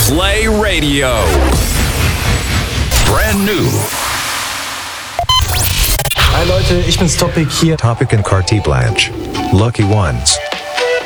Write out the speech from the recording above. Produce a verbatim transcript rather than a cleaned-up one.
Play Radio. Brand new. Hi Leute, ich bin's Topic hier. Topic and Carti Blanche. Lucky Ones.